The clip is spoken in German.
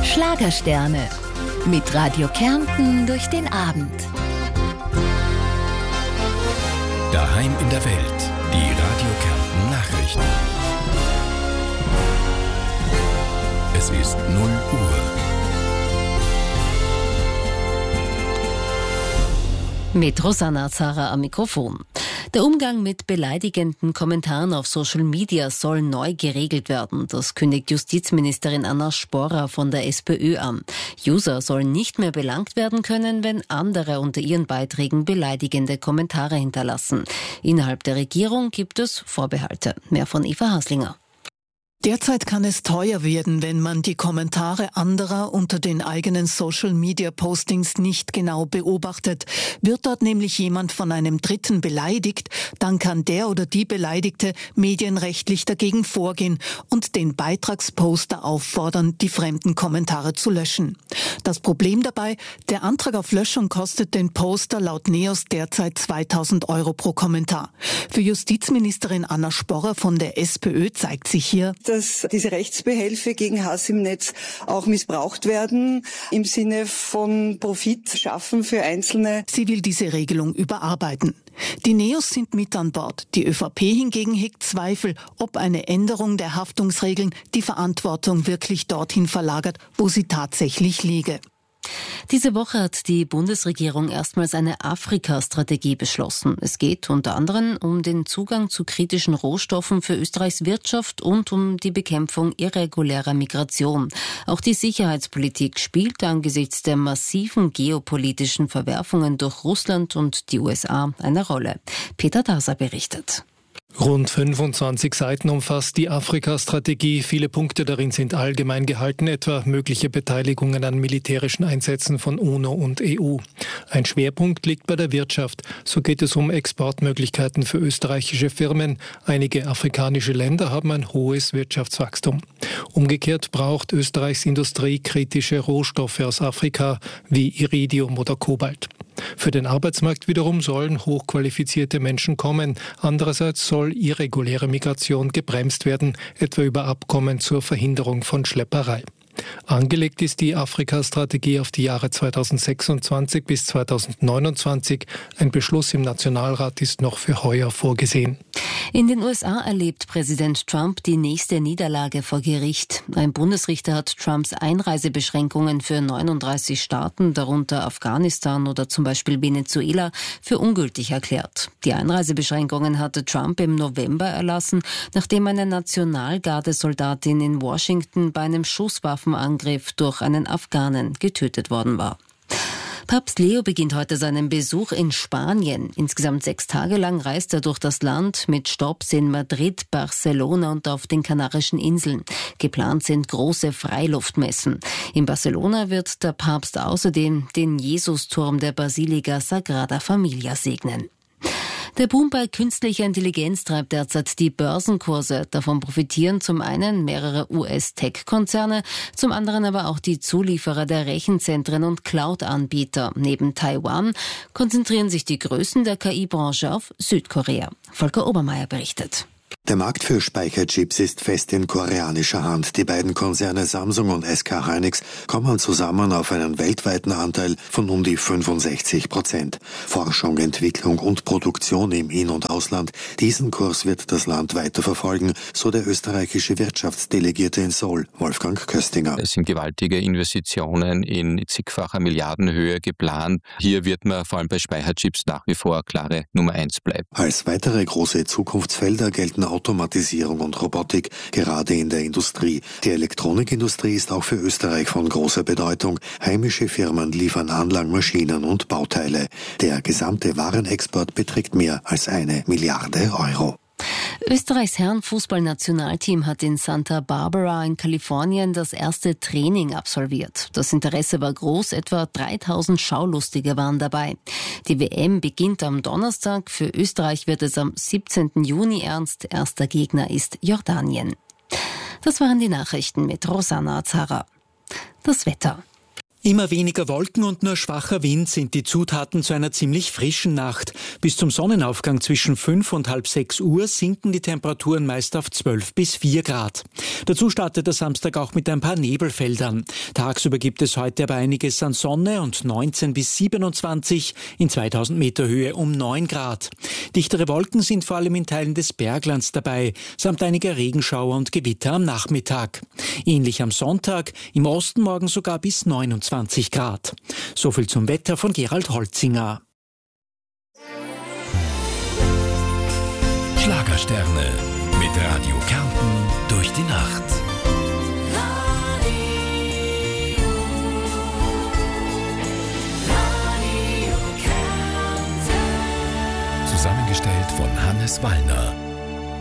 Schlagersterne. Mit Radio Kärnten durch den Abend. Daheim in der Welt. Die Radio Kärnten Nachrichten. Es ist 0 Uhr. Mit Rosanna Zara am Mikrofon. Der Umgang mit beleidigenden Kommentaren auf Social Media soll neu geregelt werden. Das kündigt Justizministerin Anna Sporra von der SPÖ an. User sollen nicht mehr belangt werden können, wenn andere unter ihren Beiträgen beleidigende Kommentare hinterlassen. Innerhalb der Regierung gibt es Vorbehalte. Mehr von Eva Haslinger. Derzeit kann es teuer werden, wenn man die Kommentare anderer unter den eigenen Social-Media-Postings nicht genau beobachtet. Wird dort nämlich jemand von einem Dritten beleidigt, dann kann der oder die Beleidigte medienrechtlich dagegen vorgehen und den Beitragsposter auffordern, die fremden Kommentare zu löschen. Das Problem dabei, der Antrag auf Löschung kostet den Poster laut NEOS derzeit 2.000 € pro Kommentar. Für Justizministerin Anna Sporra von der SPÖ zeigt sich hier, dass diese Rechtsbehelfe gegen Hass im Netz auch missbraucht werden, im Sinne von Profit schaffen für Einzelne. Sie will diese Regelung überarbeiten. Die NEOS sind mit an Bord. Die ÖVP hingegen hegt Zweifel, ob eine Änderung der Haftungsregeln die Verantwortung wirklich dorthin verlagert, wo sie tatsächlich liege. Diese Woche hat die Bundesregierung erstmals eine Afrika-Strategie beschlossen. Es geht unter anderem um den Zugang zu kritischen Rohstoffen für Österreichs Wirtschaft und um die Bekämpfung irregulärer Migration. Auch die Sicherheitspolitik spielt angesichts der massiven geopolitischen Verwerfungen durch Russland und die USA eine Rolle. Peter Daser berichtet. Rund 25 Seiten umfasst die Afrika-Strategie. Viele Punkte darin sind allgemein gehalten, etwa mögliche Beteiligungen an militärischen Einsätzen von UNO und EU. Ein Schwerpunkt liegt bei der Wirtschaft. So geht es um Exportmöglichkeiten für österreichische Firmen. Einige afrikanische Länder haben ein hohes Wirtschaftswachstum. Umgekehrt braucht Österreichs Industrie kritische Rohstoffe aus Afrika wie Iridium oder Kobalt. Für den Arbeitsmarkt wiederum sollen hochqualifizierte Menschen kommen. Andererseits soll irreguläre Migration gebremst werden, etwa über Abkommen zur Verhinderung von Schlepperei. Angelegt ist die Afrika-Strategie auf die Jahre 2026 bis 2029. Ein Beschluss im Nationalrat ist noch für heuer vorgesehen. In den USA erlebt Präsident Trump die nächste Niederlage vor Gericht. Ein Bundesrichter hat Trumps Einreisebeschränkungen für 39 Staaten, darunter Afghanistan oder zum Beispiel Venezuela, für ungültig erklärt. Die Einreisebeschränkungen hatte Trump im November erlassen, nachdem eine Nationalgardesoldatin in Washington bei einem Schusswaffenangriff durch einen Afghanen getötet worden war. Papst Leo beginnt heute seinen Besuch in Spanien. Insgesamt 6 Tage lang reist er durch das Land mit Stopps in Madrid, Barcelona und auf den Kanarischen Inseln. Geplant sind große Freiluftmessen. In Barcelona wird der Papst außerdem den Jesusturm der Basilika Sagrada Familia segnen. Der Boom bei künstlicher Intelligenz treibt derzeit die Börsenkurse. Davon profitieren zum einen mehrere US-Tech-Konzerne, zum anderen aber auch die Zulieferer der Rechenzentren und Cloud-Anbieter. Neben Taiwan konzentrieren sich die Größen der KI-Branche auf Südkorea. Volker Obermeier berichtet. Der Markt für Speicherchips ist fest in koreanischer Hand. Die beiden Konzerne Samsung und SK Hynix kommen zusammen auf einen weltweiten Anteil von um die 65%. Forschung, Entwicklung und Produktion im In- und Ausland, diesen Kurs wird das Land weiter verfolgen, so der österreichische Wirtschaftsdelegierte in Seoul, Wolfgang Köstinger. Es sind gewaltige Investitionen in zigfacher Milliardenhöhe geplant. Hier wird man vor allem bei Speicherchips nach wie vor klare Nummer 1 bleiben. Als weitere große Zukunftsfelder gelten Automatisierung und Robotik, gerade in der Industrie. Die Elektronikindustrie ist auch für Österreich von großer Bedeutung. Heimische Firmen liefern Anlagen, Maschinen und Bauteile. Der gesamte Warenexport beträgt mehr als 1 Milliarde Euro. Österreichs Herrenfußballnationalteam hat in Santa Barbara in Kalifornien das erste Training absolviert. Das Interesse war groß, etwa 3000 Schaulustige waren dabei. Die WM beginnt am Donnerstag, für Österreich wird es am 17. Juni ernst. Erster Gegner ist Jordanien. Das waren die Nachrichten mit Rosanna Zara. Das Wetter. Immer weniger Wolken und nur schwacher Wind sind die Zutaten zu einer ziemlich frischen Nacht. Bis zum Sonnenaufgang zwischen 5 und halb 6 Uhr sinken die Temperaturen meist auf 12 bis 4 Grad. Dazu startet der Samstag auch mit ein paar Nebelfeldern. Tagsüber gibt es heute aber einiges an Sonne und 19 bis 27, in 2000 Meter Höhe um 9 Grad. Dichtere Wolken sind vor allem in Teilen des Berglands dabei, samt einiger Regenschauer und Gewitter am Nachmittag. Ähnlich am Sonntag, im Osten morgen sogar bis 29 Grad. So viel zum Wetter von Gerald Holzinger. Schlagersterne mit Radio Kärnten durch die Nacht. Zusammengestellt von Hannes Wallner.